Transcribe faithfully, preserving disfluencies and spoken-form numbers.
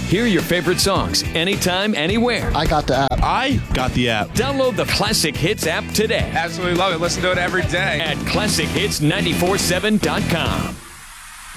Hear your favorite songs anytime, anywhere. I got the app. I got the app. Download the Classic Hits app today Absolutely love it. Listen to it every day. at classic hits nine four seven dot com.